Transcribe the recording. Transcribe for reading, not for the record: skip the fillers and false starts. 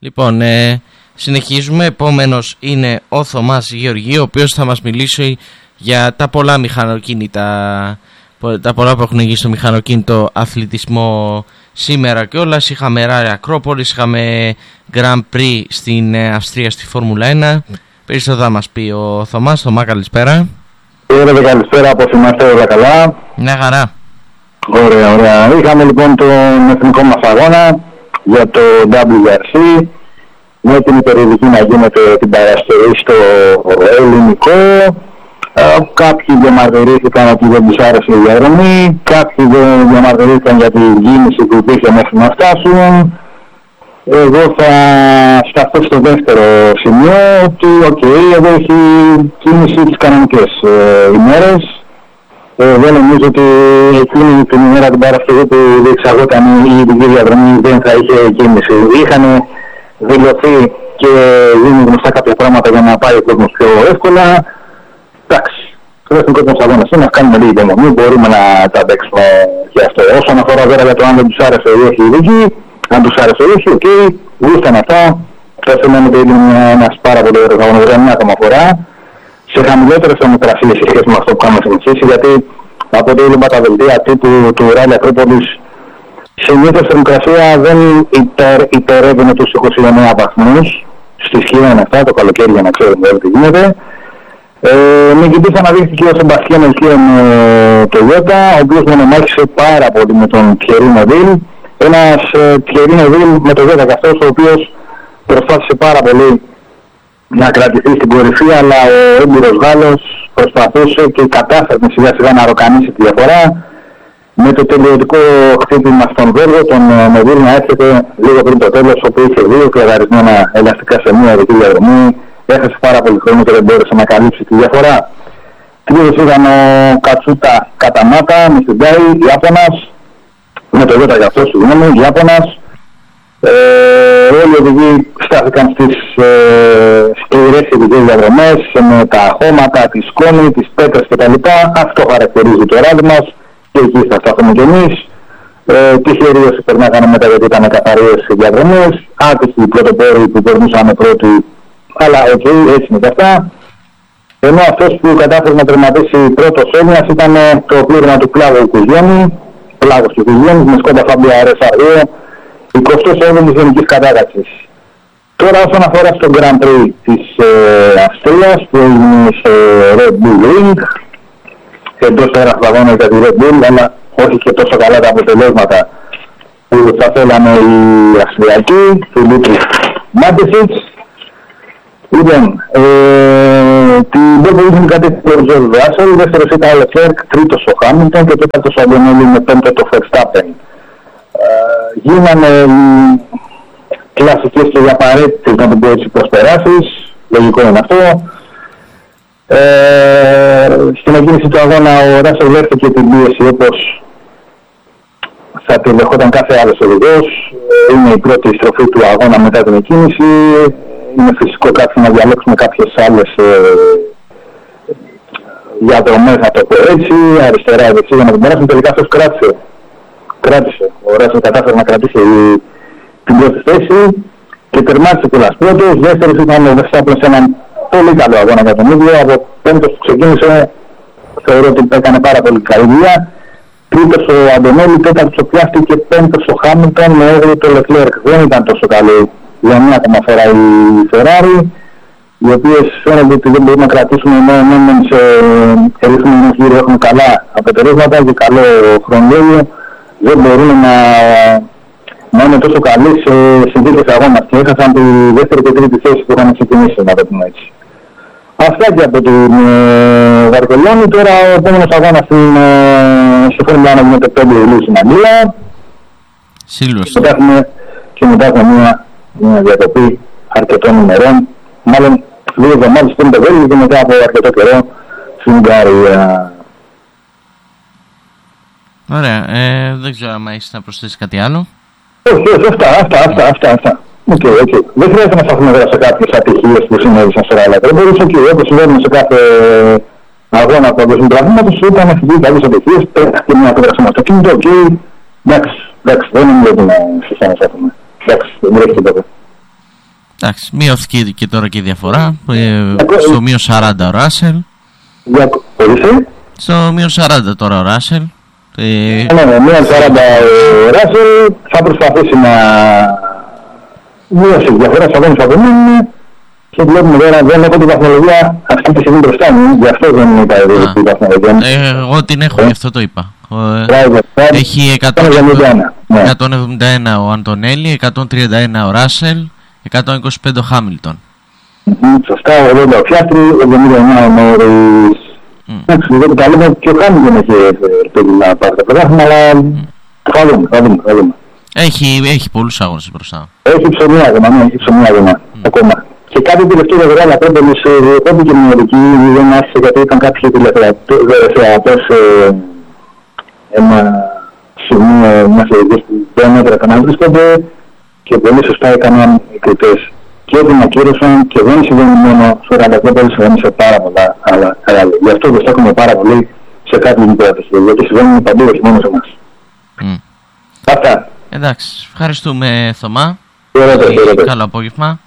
Λοιπόν, συνεχίζουμε. Επόμενος είναι ο Θωμάς Γεωργίου, ο οποίος θα μας μιλήσει για τα πολλά μηχανοκίνητα, τα πολλά που έχουν γίνει στο μηχανοκίνητο αθλητισμό σήμερα κιόλας. Είχαμε Rally Ακρόπολης, είχαμε Grand Prix στην Αυστρία στη Φόρμουλα 1. Περισσότερο θα μας πει ο Θωμάς. Θωμά, καλησπέρα. Καλησπέρα, πώς είμαστε, όλα καλά? Μια χαρά. Ωραία. Είχαμε λοιπόν τον εθνικό μας αγώνα για το WRC, με την περιοδική να γίνεται την Παρασκευή στο ελληνικό. Κάποιοι διαμαρτυρήθηκαν ότι δεν τους άρεσε η διαδρομή, κάποιοι διαμαρτυρήθηκαν για την κίνηση που υπήρχε μέχρι να φτάσουν. Εγώ θα σταθώ στο δεύτερο σημείο, ότι εδώ έχει κίνηση τις κανονικές ημέρες. Δεν νομίζω ότι εκείνη την ημέρα την Παρασκευή που διεξαγόταν η ειδική διαδρομή δεν θα είχε κίνηση. Είχαν δηλωθεί και γίνουν γνωστά κάποια πράγματα για να πάει ο κόσμος πιο εύκολα. Εντάξει, ο εθνικός αγώνας είναι να κάνουμε λίγη υπομονή, μπορούμε να τα αντέξουμε και αυτό. Όσον αφορά βέβαια για το αν δεν τους άρεσε ή όχι η ειδική, αν τους άρεσε ή όχι, οκ, γούσταν αυτά. Θα σημαίνει ότι είναι ένας πάρα πολύ ωραίος αγώνας για μια ακόμα φορά, σε χαμηλότερες θερμοκρασίες σε σχέση με αυτό που κάνουμε συνηθίσει, γιατί από ό,τι είδαμε τα δελτία τύπου του Rally Ακρόπολης, συνήθως η θερμοκρασία δεν υπερεύει με τους 29 βαθμούς, στις χειμώνα αυτά, το καλοκαίρι για να ξέρουμε τι γίνεται. Νικητής αναδείχθηκε ο Σεμπαστιάν Ελκύο με το Ιώτα, ο οποίος μονομάχησε πάρα πολύ με τον Thierry Neuville. Ένας Thierry Neuville με το Ιώτα καθώς, ο οποίος προσπάθησε πάρα πολύ να κρατηθεί στην κορυφή, αλλά ο έμπειρος Γάλλος προσπαθούσε και κατάφερε σιγά σιγά να ροκανίσει τη διαφορά. Με το τελειωτικό χτύπημα στον Βέργο, τον Neuville να έρχεται λίγο πριν το τέλος, όπου είχε δύο κλειδαρισμένα ελαστικά σε μια ειδική διαδρομή. Έχασε πάρα πολύ χρόνο και δεν μπόρεσε να καλύψει τη διαφορά. Τρίτος ήταν ο Κατσούτα Καταμάτα με την Τάι, Ιάπωνας, με το Ιώτα για αυτό, συγγνώμη, Ιάπωνας. Όλοι οι οδηγοί στάθηκαν στις σκληρές ειδικές διαδρομές, με τα χώματα, τη σκόνη, τις πέτρες κτλ. Αυτό χαρακτηρίζει το ράλι μας και εκεί θα σταθούμε κι εμείς. Τυχεροί όσοι περνάγανε μετά γιατί ήταν καθαρίες διαδρομές, άτυχοι οι πρωτοπόροι που περνούσαν πρώτοι, αλλά έτσι είναι και αυτά. Ενώ αυτός που κατάφερε να τερματίσει πρώτος Έλληνας ήταν το πλήρωμα του Πλάγου Πλάγος του Κουζιώνης με Σκόντα Φάμπια RSR2, 27ης γενικής κατάταξης. Τώρα όσον αφορά στο Grand Prix της Αυστρίας που έγινε σε Red Bull Ring, εντός ένας αγώνας για τη Red Bull, αλλά όχι και τόσο καλά τα αποτελέσματα που θα θέλαμε οι Αυστριακοί, Φιλίππου Μάντεσιτς. Λοιπόν, την πρώτη είχε κατέκτησε ο Τζορτζ Ράσελ, δεύτερος ήταν ο Λεκλέρκ, τρίτος ο Χάμιλτον και τέταρτος ο Αντωνέλη με πέμπτο το Verstappen. Γίνανε κλασικές και απαραίτητες να το πω έτσι προσπεράσεις, λογικό είναι αυτό. Στην εκκίνηση του αγώνα ο Ράσελ δέχτηκε την πίεση όπως θα τη δεχόταν κάθε άλλος οδηγός. Είναι η πρώτη στροφή του αγώνα μετά την εκκίνηση. Είναι φυσικό κάποιοι να διαλέξουμε κάποιες άλλες διαδρομές, να το πω έτσι, αριστερά ή δεξιά για να την περάσουν. Τελικά αυτός κράτησε. Ο Ράσελ κατάφερε να κρατήσει την πρώτη θέση και τερμάτισε κιόλας πρώτος. Δεύτερος ήταν ο Verstappen σε έναν πολύ καλό αγώνα για τον ίδιο. Από πέμπτος που ξεκίνησε θεωρώ ότι έκανε πάρα πολύ καλή δουλειά. Τρίτος ο Αντωνέλη, τέταρτος ο Πιάστρη και πέμπτος ο Χάμιλτον με όγδοο το Λεκλέρκ. Δεν ήταν τόσο καλή για μια ακόμα φορά η Ferrari, οι οποίες φαίνονται ότι δεν μπορούν να κρατήσουν ενώ σε ρυθμό ενός γύρου έχουν καλά αποτελέσματα και καλό χρονολόγιο, δεν μπορούν να είναι τόσο καλοί σε συνθήκες αγώνας και έχασαν τη δεύτερη και τρίτη θέση που είχαν ξεκινήσει, να το πούμε έτσι. Αυτά και από την Βαρκελόνη. Τώρα ο επόμενος αγώνας στη Φόρμουλα 1 γίνεται 5 Ιουλίου στην Αγγλία. Και μετά έχουμε μια διακοπή αρκετών ημερών, μάλλον 2 εβδομάδες πριν το Βέλγιο και μετά από αρκετό καιρό στην Ουγγαρία. Ωραία, δεν ξέρω αν έχεις να προσθέσεις κάτι άλλο. Όχι, αυτά. Okay. Δεν χρειάζεται να σταθούμε τώρα σε κάποιες ατυχίες που συνέβησαν σε άλλα. Δεν μπορούσε και όπως συμβαίνουν σε κάθε αγώνα παγκοσμίου πραγματος, ήταν ευτυχή κάποιες ατυχίες, πέτυχε μια πέτραξη με αυτοκίνητο και εντάξει, δεν νομίζω ότι είναι στις ένας έχουμε. Εντάξει, δεν βρέχει τίποτα. Εντάξει, μειώθηκε και τώρα και η διαφορά. Στο μείον 40 ο Ράσελ. Στο μείον 40 τώρα ο Ράσελ. Ναι, μείον 40 ο Ράσελ. Θα προσπαθήσει να μείωσει τη διαφορά στους αγώνες που απομένουν. Και βλέπουμε τώρα, δεν έχω την βαθμολογία αυτή τη στιγμή μπροστά μου. Γι' αυτό δεν είπα την βαθμολογία. Εγώ την έχω, γι' αυτό το είπα. Έχει 171 ο Αντωνέλη, 131 ο Ράσελ, 125 ο Χάμιλτον. Σωστά, 80 ο Πιάστρη, 79 ο Νόρις. Εντάξει, δεν τα λέμε και ο Χάμιλτον έχει ελπίδη να πάρει το πρωτάθλημα, αλλά θα δούμε. Έχει πολλούς αγώνες μπροστά. Έχει ψωμί ακόμα. Και κάτι τελευταίο για την Ακρόπολης, ό,τι και μειωτική δεν άρχισε γιατί ήταν κάποιοι τηλεθεατές ένα σημείο μιας ειδικής που δεν έπρεπε να βρίσκονται και πολύ σωστά έκαναν οι κριτές. Και την ακύρωσαν και δεν συμβαίνει μόνο στο Ακρόπολης, συμβαίνει σε πάρα πολλά άλλα. Γι' αυτό το στέκουμε πάρα πολύ σε κάτι μικρότερες, γιατί συμβαίνουν παντού, όχι μόνο σε εμάς. Αυτά. Εντάξει, ευχαριστούμε Θωμά. Καλό απόγευμα.